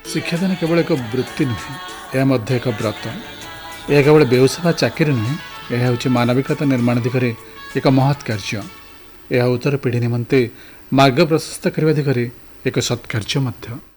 ଶିକ୍ଷାଦାନ କେବଳ ଏକ ବୃତ୍ତି ନୁହେଁ, ଏହା ମଧ୍ୟ ଏକ ବ୍ରତ। ଏହା କେବଳ ବ୍ୟବସାୟ ବା ଚାକିରି ନୁହେଁ, ଏହା ହେଉଛି ମାନବିକତା ନିର୍ମାଣ ଦିଗରେ ଏକ ମହତ୍ କାର୍ଯ୍ୟ। ଏହା ଉତ୍ତର ପିଢ଼ି ନିମନ୍ତେ ମାର୍ଗ ପ୍ରଶସ୍ତ କରିବା ଦିଗରେ ଏକ ସତ୍କାର୍ଯ୍ୟ ମଧ୍ୟ।